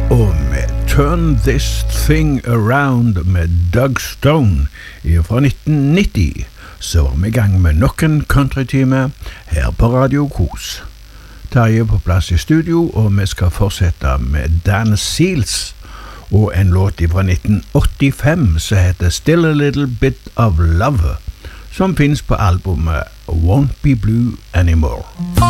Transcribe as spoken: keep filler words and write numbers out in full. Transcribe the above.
Og med Turn This Thing Around med Doug Stone fra nitten nitti, så var vi i gang med nok en countrytime her på Radio Kos. Terje på plass i studio, og vi skal fortsette med Dan Seals og en låt fra nitten åttifem som heter Still a Little Bit of Love, som finnes på albumet Won't Be Blue Anymore.